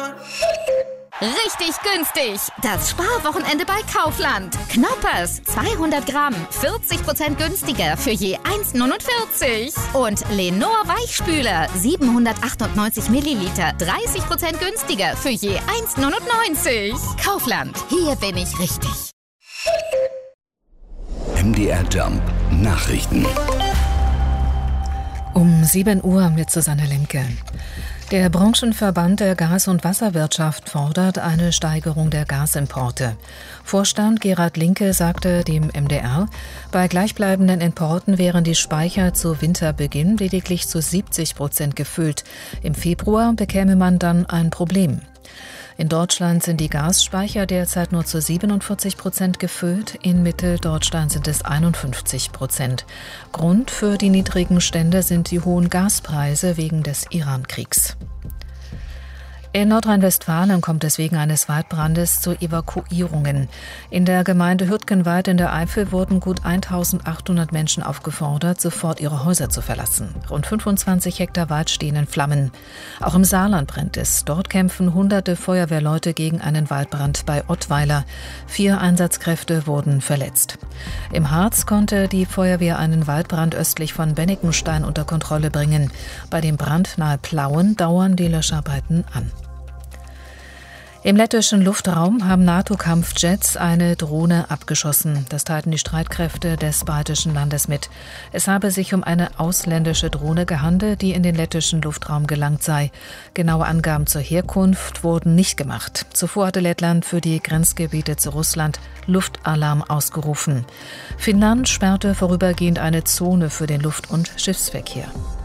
Richtig günstig. Das Sparwochenende bei Kaufland. Knoppers, 200 Gramm, 40% günstiger für je 1,49. Und Lenor Weichspüler, 798 Milliliter, 30% günstiger für je 1,99. Kaufland, hier bin ich richtig. MDR Jump Nachrichten. Um 7 Uhr mit Susanne Lemke. Der Branchenverband der Gas- und Wasserwirtschaft fordert eine Steigerung der Gasimporte. Vorstand Gerhard Linke sagte dem MDR, bei gleichbleibenden Importen wären die Speicher zu Winterbeginn lediglich zu 70% gefüllt. Im Februar bekäme man dann ein Problem. In Deutschland sind die Gasspeicher derzeit nur zu 47% gefüllt, in Mitteldeutschland sind es 51%. Grund für die niedrigen Stände sind die hohen Gaspreise wegen des Iran-Kriegs. In Nordrhein-Westfalen kommt es wegen eines Waldbrandes zu Evakuierungen. In der Gemeinde Hürtgenwald in der Eifel wurden gut 1800 Menschen aufgefordert, sofort ihre Häuser zu verlassen. Rund 25 Hektar Wald stehen in Flammen. Auch im Saarland brennt es. Dort kämpfen hunderte Feuerwehrleute gegen einen Waldbrand bei Ottweiler. 4 Einsatzkräfte wurden verletzt. Im Harz konnte die Feuerwehr einen Waldbrand östlich von Bennikenstein unter Kontrolle bringen. Bei dem Brand nahe Plauen dauern die Löscharbeiten an. Im lettischen Luftraum haben NATO-Kampfjets eine Drohne abgeschossen. Das teilten die Streitkräfte des baltischen Landes mit. Es habe sich um eine ausländische Drohne gehandelt, die in den lettischen Luftraum gelangt sei. Genaue Angaben zur Herkunft wurden nicht gemacht. Zuvor hatte Lettland für die Grenzgebiete zu Russland Luftalarm ausgerufen. Finnland sperrte vorübergehend eine Zone für den Luft- und Schiffsverkehr.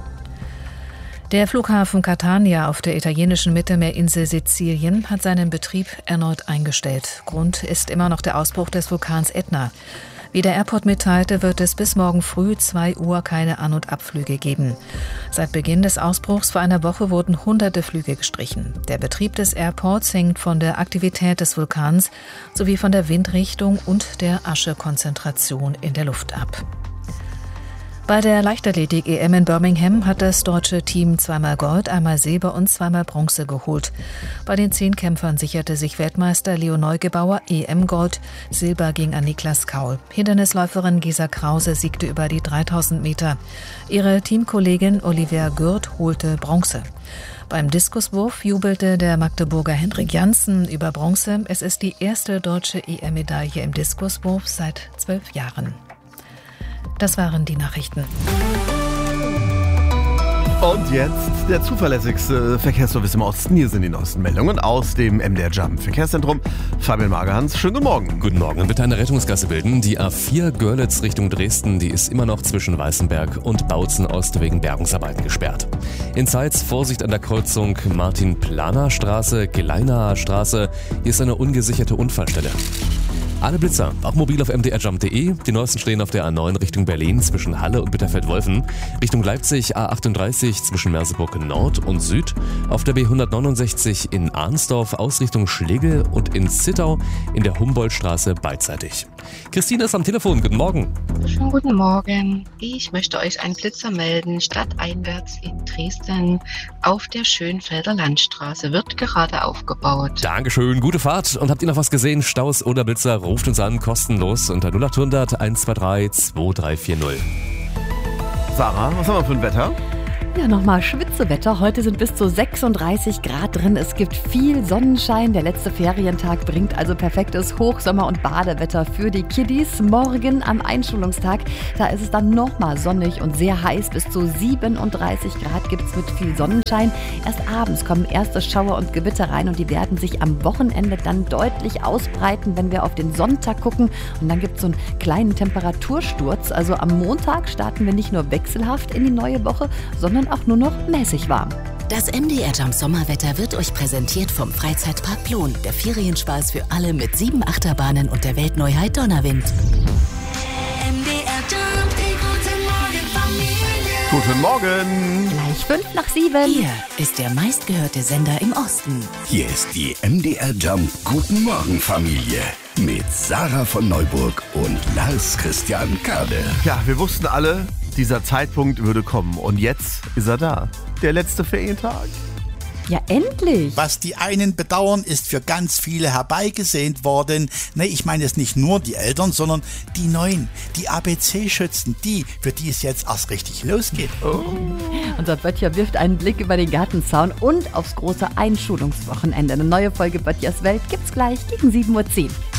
Der Flughafen Catania auf der italienischen Mittelmeerinsel Sizilien hat seinen Betrieb erneut eingestellt. Grund ist immer noch der Ausbruch des Vulkans Etna. Wie der Airport mitteilte, wird es bis morgen früh 2 Uhr keine An- und Abflüge geben. Seit Beginn des Ausbruchs vor einer Woche wurden hunderte Flüge gestrichen. Der Betrieb des Airports hängt von der Aktivität des Vulkans sowie von der Windrichtung und der Aschekonzentration in der Luft ab. Bei der Leichtathletik-EM in Birmingham hat das deutsche Team 2-mal Gold, einmal Silber und 2-mal Bronze geholt. Bei den 10 Kämpfern sicherte sich Weltmeister Leo Neugebauer EM-Gold. Silber ging an Niklas Kaul. Hindernisläuferin Gesa Krause siegte über die 3000 Meter. Ihre Teamkollegin Olivia Gürt holte Bronze. Beim Diskuswurf jubelte der Magdeburger Hendrik Janssen über Bronze. Es ist die erste deutsche EM-Medaille im Diskuswurf seit 12 Jahren. Das waren die Nachrichten. Und jetzt der zuverlässigste Verkehrsservice im Osten. Hier sind die neuesten Meldungen aus dem MDR Jump Verkehrszentrum. Fabian Magerhans, schönen guten Morgen. Guten Morgen. Bitte eine Rettungsgasse bilden. Die A4 Görlitz Richtung Dresden, die ist immer noch zwischen Weißenberg und Bautzen Ost wegen Bergungsarbeiten gesperrt. In Zeitz Vorsicht an der Kreuzung Martin-Planer-Straße, Geleinaer Straße. Hier ist eine ungesicherte Unfallstelle. Alle Blitzer, auch mobil auf mdrjump.de. Die neuesten stehen auf der A9 Richtung Berlin zwischen Halle und Bitterfeld-Wolfen. Richtung Leipzig A38 zwischen Merseburg Nord und Süd. Auf der B169 in Arnsdorf aus Richtung Schlegel und in Zittau in der Humboldtstraße beidseitig. Christine ist am Telefon. Guten Morgen. Schönen guten Morgen. Ich möchte euch einen Blitzer melden. Stadteinwärts in Dresden auf der Schönfelder Landstraße. Wird gerade aufgebaut. Dankeschön. Gute Fahrt. Und habt ihr noch was gesehen? Staus oder Blitzer? Ruft uns an, kostenlos unter 0800 123 2340. Sarah, was haben wir für ein Wetter? Ja, nochmal Schwitzewetter. Heute sind bis zu 36 Grad drin. Es gibt viel Sonnenschein. Der letzte Ferientag bringt also perfektes Hochsommer- und Badewetter für die Kiddies. Morgen am Einschulungstag, da ist es dann nochmal sonnig und sehr heiß. Bis zu 37 Grad gibt es mit viel Sonnenschein. Erst abends kommen erste Schauer und Gewitter rein und die werden sich am Wochenende dann deutlich ausbreiten, wenn wir auf den Sonntag gucken. Und dann gibt es so einen kleinen Temperatursturz. Also am Montag starten wir nicht nur wechselhaft in die neue Woche, sondern auch nur noch mäßig warm. Das MDR Jump Sommerwetter wird euch präsentiert vom Freizeitpark Plon. Der Ferienspaß für alle mit 7 Achterbahnen und der Weltneuheit Donnerwind. MDR Jump, die gute Morgenfamilie. Guten Morgen. Gleich 5:07. Hier ist der meistgehörte Sender im Osten. Hier ist die MDR Jump Guten Morgen Familie mit Sarah von Neuburg und Lars Christian Kade. Ja, wir wussten alle, dieser Zeitpunkt würde kommen. Und jetzt ist er da. Der letzte Ferientag. Ja, endlich. Was die einen bedauern, ist für ganz viele herbeigesehnt worden. Ne, ich meine jetzt nicht nur die Eltern, sondern die Neuen, die ABC-Schützen, für die es jetzt erst richtig losgeht. Unser Böttcher wirft einen Blick über den Gartenzaun und aufs große Einschulungswochenende. Eine neue Folge Böttchers Welt gibt's gleich gegen 7:10 Uhr.